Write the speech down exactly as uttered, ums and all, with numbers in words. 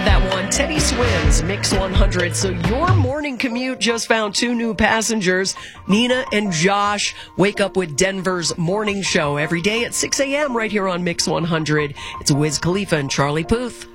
Love that one. Teddy Swims, Mix one hundred. So your morning commute just found two new passengers. Nina and Josh wake up with Denver's morning show every day at six a.m. right here on Mix one hundred. It's Wiz Khalifa and Charlie Puth.